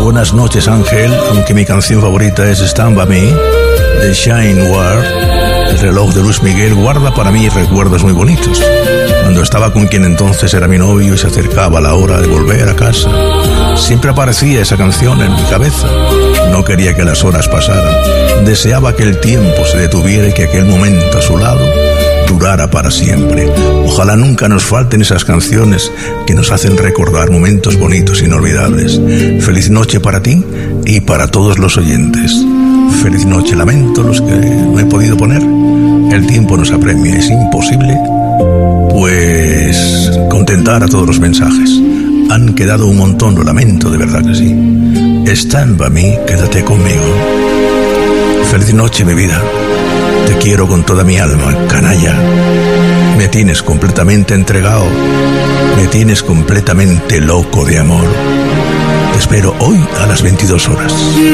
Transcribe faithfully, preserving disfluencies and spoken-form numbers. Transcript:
Buenas noches, Ángel, aunque mi canción favorita es Stand By Me, de Shine Ward. El reloj de Luis Miguel guarda para mí recuerdos muy bonitos. Cuando estaba con quien entonces era mi novio y se acercaba la hora de volver a casa, siempre aparecía esa canción en mi cabeza. No quería que las horas pasaran. Deseaba que el tiempo se detuviera y que aquel momento a su lado durara para siempre. Ojalá nunca nos falten esas canciones que nos hacen recordar momentos bonitos e inolvidables. Feliz noche para ti y para todos los oyentes. Feliz noche. Lamento los que no he podido poner. El tiempo nos apremia. Es imposible, pues, contentar a todos los mensajes. Han quedado un montón, lo lamento, de verdad que sí. Stand by me, quédate conmigo. Feliz noche, mi vida. Te quiero con toda mi alma, canalla. Me tienes completamente entregado. Me tienes completamente loco de amor. Te espero hoy a las veintidós horas.